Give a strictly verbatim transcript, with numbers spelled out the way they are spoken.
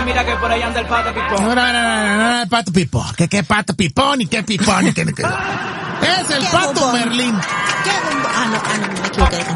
mira que por ahí anda el pato pipón. No, no, no, no, no, el pato pipón. ¿Qué, qué pato pipón y qué pipón? Y qué, qué. Es el pato Merlín. ¿Qué? Ah, no, ah, no, me equivoqué.